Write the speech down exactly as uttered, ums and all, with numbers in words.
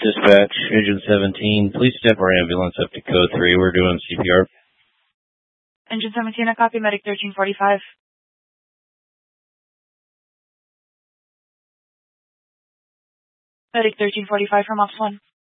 Dispatch, Engine seventeen, please step our ambulance up to code three. We're doing C P R. Engine seventeen, I copy. Medic thirteen forty-five. Medic thirteen forty-five from Ops one.